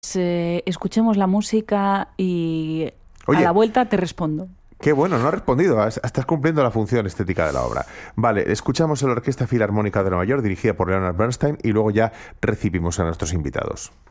Escuchemos la música y a Oye, la vuelta te respondo. qué bueno, no ha respondido. Estás cumpliendo la función estética de la obra. Vale, escuchamos a la Orquesta Filarmónica de Nueva York, dirigida por Leonard Bernstein, y luego ya recibimos a nuestros invitados.